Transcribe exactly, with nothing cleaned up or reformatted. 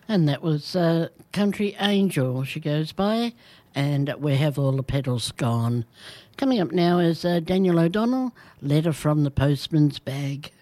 And that was uh, Country Angel, she goes by, and We Have All the Petals Gone. Coming up now is uh, Daniel O'Donnell, Letter from the Postman's Bag.